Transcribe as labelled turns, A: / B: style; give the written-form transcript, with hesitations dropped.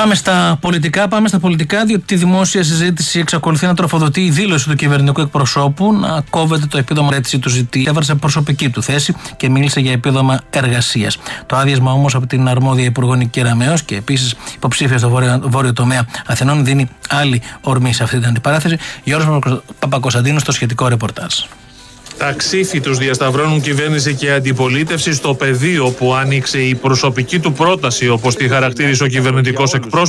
A: Πάμε στα πολιτικά, διότι τη δημόσια συζήτηση εξακολουθεί να τροφοδοτεί η δήλωση του κυβερνητικού εκπροσώπου να κόβεται το επίδομα. Έτσι του ζητεί. Έβαρσε προσωπική του θέση και μίλησε για επίδομα εργασίας. Το άδειασμα όμως από την αρμόδια Υπουργό Νίκη Κεραμέως και επίσης υποψήφια στο βόρειο τομέα Αθηνών δίνει άλλη ορμή σε αυτή την αντιπαράθεση. Γιώργος Παπακοσταντίνος στο σχετικό ρεπορτάζ.
B: Τα ξύφη τους διασταυρώνουν κυβέρνηση και αντιπολίτευση στο πεδίο που άνοιξε η προσωπική του πρόταση, όπως τη χαρακτήρισε ο κυβερνητικός εκπρόσωπος.